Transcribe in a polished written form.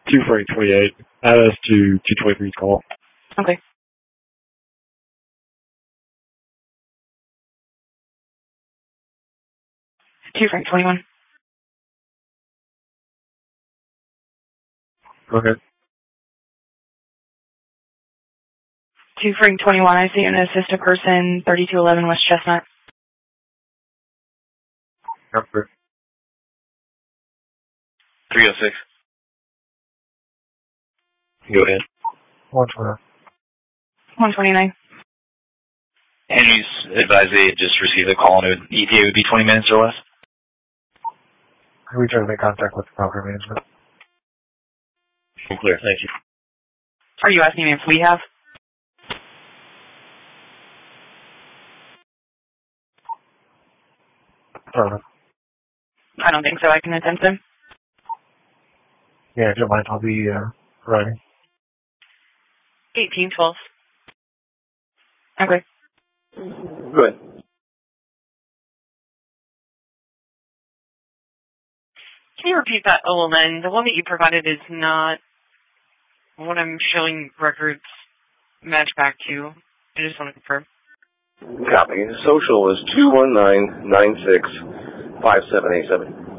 2 Frank 28. Add us to 223's call. Okay. 2 Frank 21. Go ahead. 2 Frank 21, I see an assisted person, 3211 West Chestnut. Number. 306. Go ahead. 129. 129. Henry's advised they just received a call and ETA would be 20 minutes or less. We try to make contact with the property management. Clear, thank you. Are you asking me if we have? I don't think so. I can attempt them. Yeah, if you don't mind, I'll be writing. 1812. Okay. Good. Can you repeat that OLN? The one that you provided is not what I'm showing records match back to. I just want to confirm. Copy. Social is 219-96-5787.